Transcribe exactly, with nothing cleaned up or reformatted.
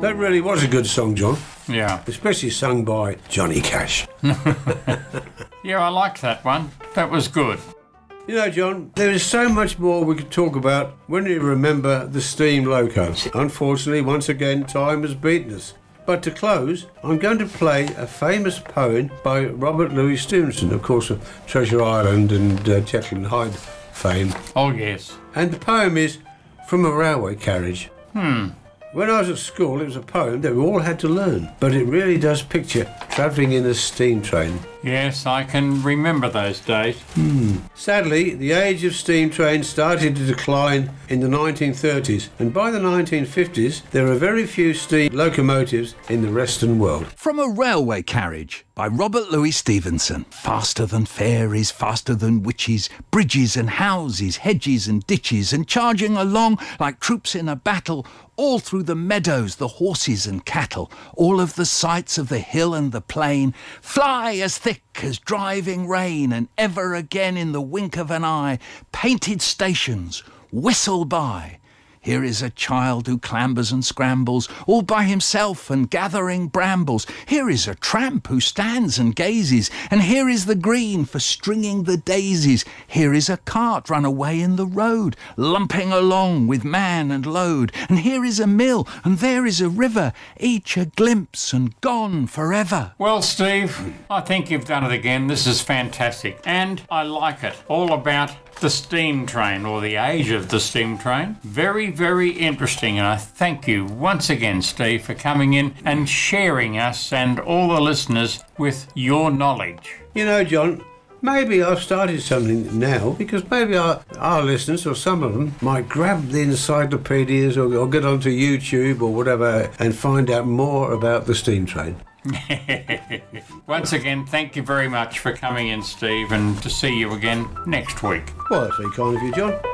That really was a good song, John. Yeah. Especially sung by Johnny Cash. Yeah, I liked that one. That was good. You know, John, there is so much more we could talk about when you remember the steam loco. Unfortunately, once again, time has beaten us. But to close, I'm going to play a famous poem by Robert Louis Stevenson, of course, of Treasure Island and uh, Jekyll and Hyde fame. Oh, yes. And the poem is From a Railway Carriage. Hmm. When I was at school, it was a poem that we all had to learn, but it really does picture travelling in a steam train. Yes, I can remember those days. Hmm. Sadly, the age of steam trains started to decline in the nineteen thirties, and by the nineteen fifties, there are very few steam locomotives in the Western world. From a Railway Carriage by Robert Louis Stevenson. Faster than fairies, faster than witches, bridges and houses, hedges and ditches, and charging along like troops in a battle, all through the meadows, the horses and cattle, all of the sights of the hill and the plain, fly as thick as driving rain, and ever again in the wink of an eye, painted stations whistle by. Here is a child who clambers and scrambles, all by himself and gathering brambles. Here is a tramp who stands and gazes, and here is the green for stringing the daisies. Here is a cart run away in the road, lumping along with man and load. And here is a mill, and there is a river, each a glimpse and gone forever. Well, Steve, I think you've done it again. This is fantastic. And I like it. All about the steam train, or the age of the steam train. Very, very interesting. And I thank you once again, Steve, for coming in and sharing us and all the listeners with your knowledge. You know, John, maybe I've started something now, because maybe our, our listeners, or some of them, might grab the encyclopedias or, or get onto YouTube or whatever and find out more about the steam train. Once again, thank you very much for coming in, Steve, and to see you again next week. Well, that's very kind of you, John.